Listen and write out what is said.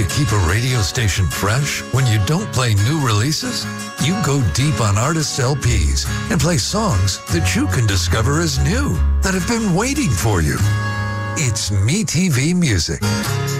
you keep a radio station fresh when you don't play new releases? You go deep on artists' LPs and play songs that you can discover as new, that have been waiting for you. It's MeTV Music.